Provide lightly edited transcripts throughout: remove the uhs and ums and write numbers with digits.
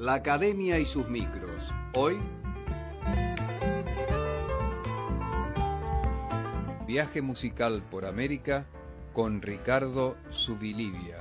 La Academia y sus micros. Hoy, viaje musical por América con Ricardo Zubilivia.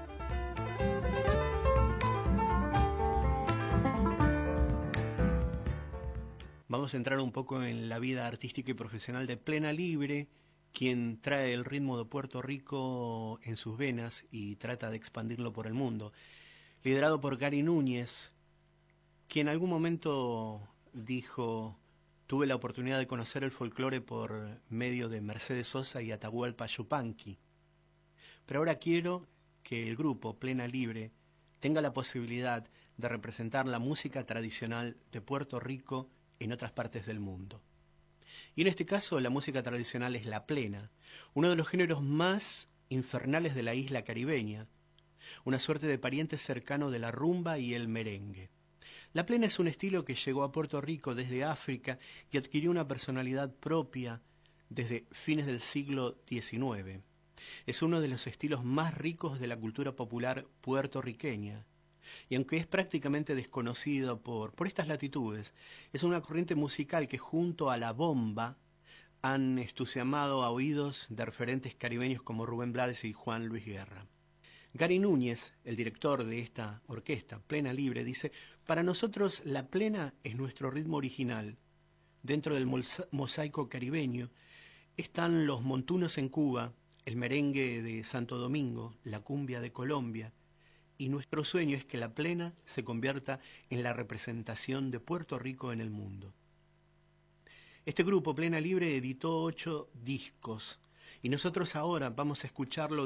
Vamos a entrar un poco en la vida artística y profesional de Plena Libre, quien trae el ritmo de Puerto Rico en sus venas y trata de expandirlo por el mundo. Liderado por Gary Núñez, quien en algún momento dijo: tuve la oportunidad de conocer el folclore por medio de Mercedes Sosa y Atahualpa Yupanqui. Pero ahora quiero que el grupo Plena Libre tenga la posibilidad de representar la música tradicional de Puerto Rico en otras partes del mundo. Y en este caso la música tradicional es la plena, uno de los géneros más infernales de la isla caribeña, una suerte de pariente cercano de la rumba y el merengue. La plena es un estilo que llegó a Puerto Rico desde África y adquirió una personalidad propia desde fines del siglo XIX. Es uno de los estilos más ricos de la cultura popular puertorriqueña. Y aunque es prácticamente desconocido por estas latitudes, es una corriente musical que junto a la bomba han entusiasmado a oídos de referentes caribeños como Rubén Blades y Juan Luis Guerra. Gary Núñez, el director de esta orquesta, Plena Libre, dice: para nosotros la plena es nuestro ritmo original. Dentro del mosaico caribeño están los montunos en Cuba, el merengue de Santo Domingo, la cumbia de Colombia, y nuestro sueño es que la plena se convierta en la representación de Puerto Rico en el mundo. Este grupo, Plena Libre, editó 8 discos y nosotros ahora vamos a escucharlo